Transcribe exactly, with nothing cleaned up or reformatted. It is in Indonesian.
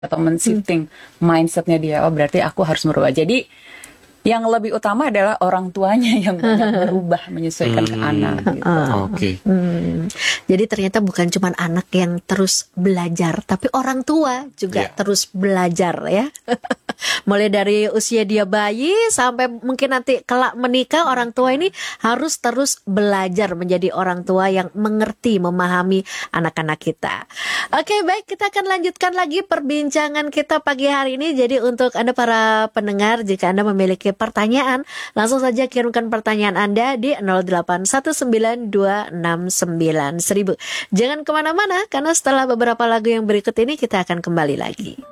atau men-shifting mindsetnya dia, oh berarti aku harus merubah. Jadi yang lebih utama adalah orang tuanya yang banyak berubah menyesuaikan ke Hmm. anak gitu. Oke. Hmm. Jadi ternyata bukan cuma anak yang terus belajar, tapi orang tua juga Ya. terus belajar ya. Mulai dari usia dia bayi sampai mungkin nanti kelak menikah, orang tua ini harus terus belajar menjadi orang tua yang mengerti, memahami anak-anak kita. Oke, baik, kita akan lanjutkan lagi perbincangan kita pagi hari ini. Jadi untuk Anda para pendengar, jika Anda memiliki pertanyaan, langsung saja kirimkan pertanyaan Anda di nol delapan satu sembilan dua enam sembilan seribu. Jangan kemana-mana, karena setelah beberapa lagu yang berikut ini kita akan kembali lagi.